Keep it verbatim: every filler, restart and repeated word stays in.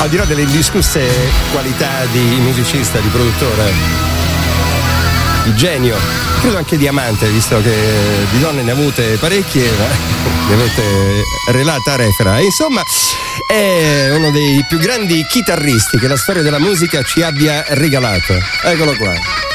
al di là delle indiscusse qualità di musicista, di produttore, di genio, credo anche di amante, visto che di donne ne ha avute parecchie, ma ne avete relata refera. Insomma, è uno dei più grandi chitarristi che la storia della musica ci abbia regalato. Eccolo qua.